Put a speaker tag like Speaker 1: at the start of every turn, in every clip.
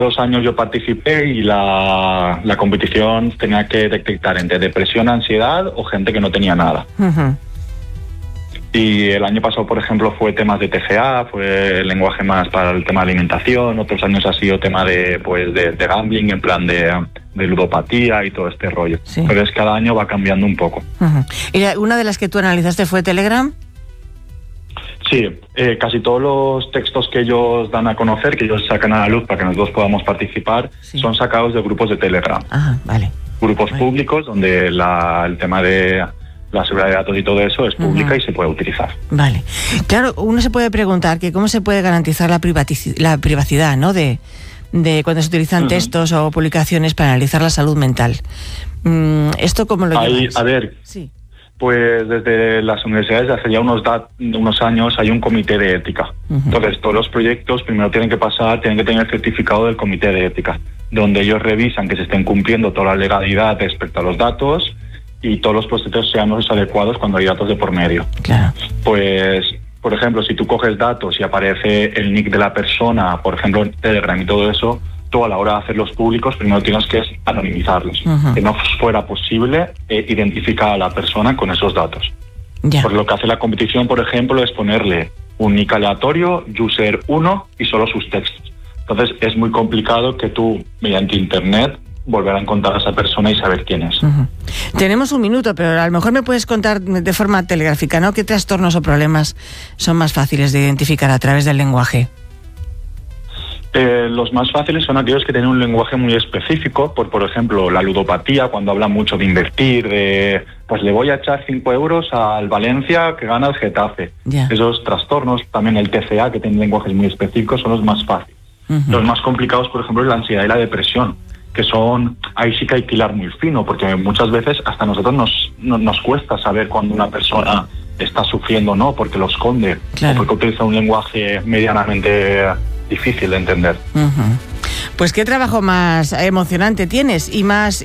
Speaker 1: 2 años yo participé y la competición tenía que detectar entre depresión, ansiedad o gente que no tenía nada.
Speaker 2: Uh-huh.
Speaker 1: Y el año pasado, por ejemplo, fue temas de TCA, fue el lenguaje más para el tema de alimentación. Otros años ha sido tema de gambling, en plan de ludopatía y todo este rollo.
Speaker 2: Sí.
Speaker 1: Entonces cada año va cambiando un poco.
Speaker 2: Uh-huh. ¿Y una de las que tú analizaste fue Telegram?
Speaker 1: Sí, casi todos los textos que ellos dan a conocer, que ellos sacan a la luz para que nosotros podamos participar,
Speaker 2: sí,
Speaker 1: son sacados de grupos de Telegram.
Speaker 2: Ajá, vale.
Speaker 1: Grupos
Speaker 2: vale.
Speaker 1: públicos donde el tema de la seguridad de datos y todo eso es pública, uh-huh, y se puede utilizar.
Speaker 2: Vale. Claro, uno se puede preguntar que cómo se puede garantizar la privacidad, ¿no? De cuando se utilizan, uh-huh, textos o publicaciones para analizar la salud mental. ¿Esto cómo lo lleváis?
Speaker 1: A ver,
Speaker 2: sí,
Speaker 1: pues desde las universidades hace ya unos años hay un comité de ética. Uh-huh. Entonces todos los proyectos primero tienen que tener el certificado del comité de ética, donde ellos revisan que se estén cumpliendo toda la legalidad respecto a los datos y todos los procesos sean los adecuados cuando hay datos de por medio.
Speaker 2: Claro.
Speaker 1: Pues, por ejemplo, si tú coges datos y aparece el nick de la persona, por ejemplo, en Telegram y todo eso, tú a la hora de hacerlos públicos primero tienes que anonimizarlos.
Speaker 2: Uh-huh.
Speaker 1: Que no fuera posible identificar a la persona con esos datos.
Speaker 2: Ya.
Speaker 1: Por lo que hace la competición, por ejemplo, es ponerle un nick aleatorio, user 1 y solo sus textos. Entonces es muy complicado que tú, mediante internet, volver a encontrar a esa persona y saber quién es.
Speaker 2: Uh-huh. Tenemos un minuto, pero a lo mejor me puedes contar de forma telegráfica, ¿no? ¿Qué trastornos o problemas son más fáciles de identificar a través del lenguaje?
Speaker 1: Los más fáciles son aquellos que tienen un lenguaje muy específico, por ejemplo, la ludopatía, cuando habla mucho de invertir, pues le voy a echar 5 euros al Valencia que gana el Getafe.
Speaker 2: Yeah.
Speaker 1: Esos trastornos, también el TCA, que tiene lenguajes muy específicos, son los más fáciles. Uh-huh. Los más complicados, por ejemplo, es la ansiedad y la depresión, que ahí sí que hay que hilar muy fino, porque muchas veces hasta a nosotros nos cuesta saber cuando una persona está sufriendo o no, porque lo esconde, claro, o porque utiliza un lenguaje medianamente difícil de entender.
Speaker 2: Uh-huh. Pues qué trabajo más emocionante tienes y más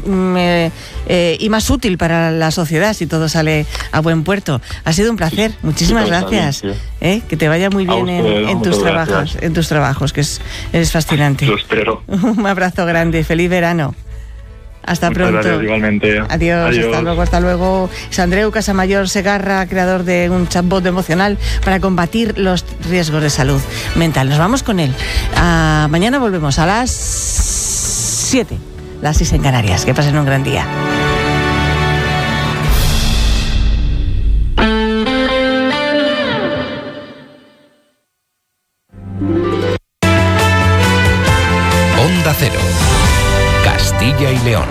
Speaker 2: útil para la sociedad si todo sale a buen puerto. Ha sido un placer. Muchísimas gracias. Bien, sí. Que te vaya muy bien en tus trabajos, que eres fascinante.
Speaker 1: Lo espero.
Speaker 2: Un abrazo grande. Feliz verano. Hasta pronto.
Speaker 1: Gracias, igualmente.
Speaker 2: Adiós. Hasta luego. Es Andreu Casamayor Segarra, creador de un chatbot emocional para combatir los riesgos de salud mental. Nos vamos con él. Mañana volvemos a las 7, las 6 en Canarias. Que pasen un gran día.
Speaker 3: Onda Cero. Castilla y León.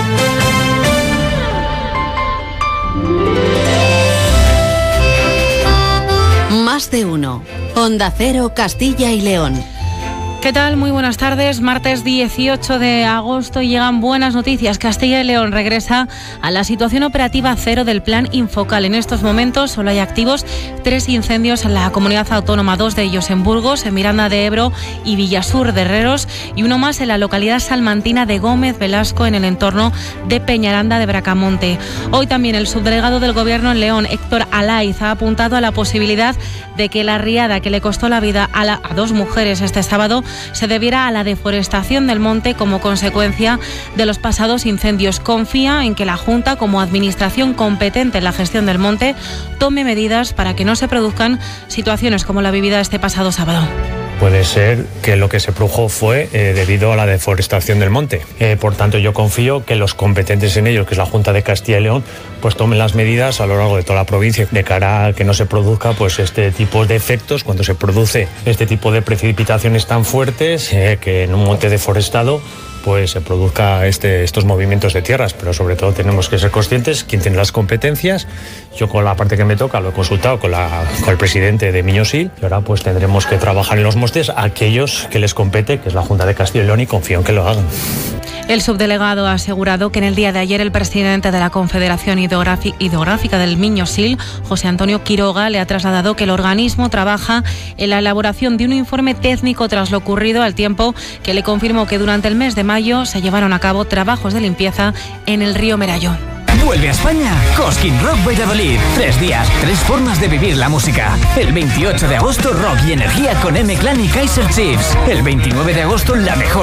Speaker 4: Más de uno. Onda Cero, Castilla y León.
Speaker 5: ¿Qué tal? Muy buenas tardes. Martes 18 de agosto y llegan buenas noticias. Castilla y León regresa a la situación operativa cero del plan Infocal. En estos momentos solo hay activos 3 incendios en la comunidad autónoma, 2 de ellos en Burgos, en Miranda de Ebro y Villasur de Herreros, y uno más en la localidad salmantina de Gómez Velasco, en el entorno de Peñaranda de Bracamonte. Hoy también el subdelegado del Gobierno en León, Héctor Alaiz, ha apuntado a la posibilidad de que la riada que le costó la vida a 2 mujeres este sábado se debiera a la deforestación del monte como consecuencia de los pasados incendios. Confía en que la Junta, como administración competente en la gestión del monte, tome medidas para que no se produzcan situaciones como la vivida este pasado sábado.
Speaker 6: Puede ser que lo que se produjo fue debido a la deforestación del monte. Por tanto, yo confío que los competentes en ello, que es la Junta de Castilla y León, pues tomen las medidas a lo largo de toda la provincia de cara a que no se produzca pues este tipo de efectos cuando se produce este tipo de precipitaciones tan fuertes, que en un monte deforestado pues se produzca estos movimientos de tierras, pero sobre todo tenemos que ser conscientes quién tiene las competencias. Yo con la parte que me toca lo he consultado con el presidente de Miñosil, y ahora pues tendremos que trabajar en los montes a aquellos que les compete, que es la Junta de Castilla y León, y confío en que lo hagan.
Speaker 5: El subdelegado ha asegurado que en el día de ayer el presidente de la Confederación Hidrográfica del Miñosil, José Antonio Quiroga, le ha trasladado que el organismo trabaja en la elaboración de un informe técnico tras lo ocurrido, al tiempo que le confirmó que durante el mes de mayo se llevaron a cabo trabajos de limpieza en el río Merayo.
Speaker 7: Vuelve a España Cosquín Rock Valladolid. 3 días, 3 formas de vivir la música. El 28 de agosto, rock y energía con M-Clan y Kaiser Chiefs. El 29 de agosto, la mejor